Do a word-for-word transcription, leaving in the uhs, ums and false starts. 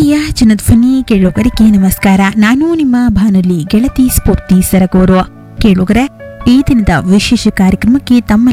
ಪ್ರೀತಿಯ ಜನಧ್ವನಿ ಕೇಳುಗರಿಗೆ ನಮಸ್ಕಾರ. ನಾನು ನಿಮ್ಮ ಬಾನುಲಿ ಗೆಳತಿ ಸ್ಫೂರ್ತಿ ಸರಗೂರು. ಕೇಳುಗರೆ, ಈ ದಿನದ ವಿಶೇಷ ಕಾರ್ಯಕ್ರಮಕ್ಕೆ ತಮ್ಮ